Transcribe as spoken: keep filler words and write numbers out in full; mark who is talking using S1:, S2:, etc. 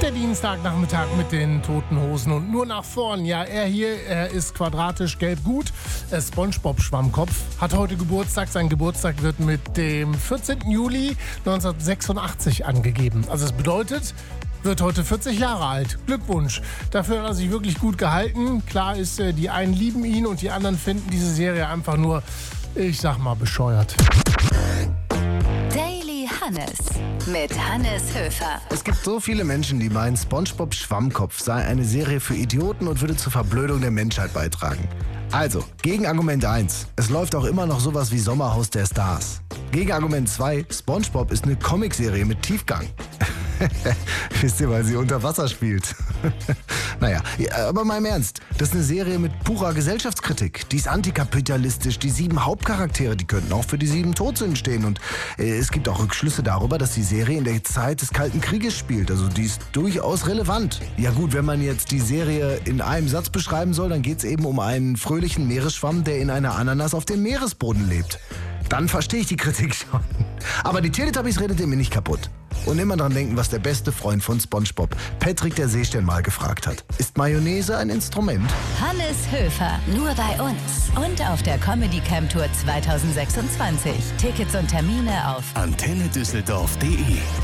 S1: Der Dienstagnachmittag mit den Toten Hosen und nur nach vorn. Ja, er hier, er ist quadratisch gelb gut. Äh, SpongeBob Schwammkopf hat heute Geburtstag. Sein Geburtstag wird mit dem vierzehnten Juli neunzehnhundertsechsundachtzig angegeben. Also es bedeutet, wird heute vierzig Jahre alt. Glückwunsch. Dafür hat er sich wirklich gut gehalten. Klar ist, äh, die einen lieben ihn und die anderen finden diese Serie einfach nur, ich sag mal, bescheuert.
S2: Daily Hannes mit Hannes Höfer.
S3: Es gibt so viele Menschen, die meinen, SpongeBob Schwammkopf sei eine Serie für Idioten und würde zur Verblödung der Menschheit beitragen. Also, Gegenargument eins. Es läuft auch immer noch sowas wie Sommerhaus der Stars. Gegenargument zwei. SpongeBob ist eine Comicserie mit Tiefgang. Wisst ihr, weil sie unter Wasser spielt. Naja, aber mal im Ernst. Das ist eine Serie mit purer Gesellschaftskritik. Die ist antikapitalistisch. Die sieben Hauptcharaktere, die könnten auch für die sieben Todsünden stehen. Und äh, es gibt auch Rückschlüsse darüber, dass die Serie in der Zeit des Kalten Krieges spielt. Also die ist durchaus relevant. Ja gut, wenn man jetzt die Serie in einem Satz beschreiben soll, dann geht es eben um einen fröhlichen Meeresschwamm, der in einer Ananas auf dem Meeresboden lebt. Dann verstehe ich die Kritik schon. Aber die Teletubbies redet ihr mir nicht kaputt. Und immer dran denken, was der beste Freund von SpongeBob, Patrick der Seestern, mal gefragt hat. Ist Mayonnaise ein Instrument?
S2: Hannes Höfer, nur bei uns. Und auf der Comedy Camp Tour zwanzig sechsundzwanzig. Tickets und Termine auf
S4: antenne düsseldorf punkt de